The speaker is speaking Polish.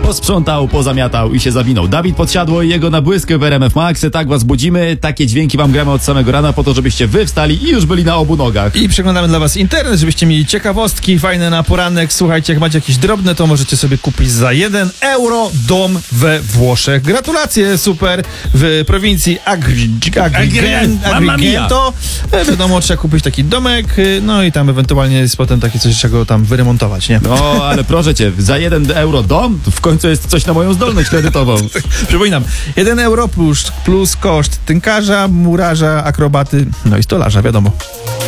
Posprzątał, pozamiatał i się zawinął. Dawid Podsiadło i jego nabłysky w RMF Max. Tak was budzimy, takie dźwięki wam gramy od samego rana po to, żebyście wy wstali i już byli na obu nogach. I przeglądamy dla was internet, żebyście mieli ciekawostki fajne na poranek. Słuchajcie, jak macie jakieś drobne, to możecie sobie kupić za 1 euro dom we Włoszech. Gratulacje, super. W prowincji Agrigento. Wiadomo, trzeba kupić taki domek, no i tam ewentualnie jest potem takie coś, czego tam wyremontować, nie? No, ale proszę cię, za 1 euro dom? W końcu jest coś na moją zdolność kredytową. Przypominam, 1 euro plus koszt tynkarza, murarza, akrobaty, no i stolarza, wiadomo.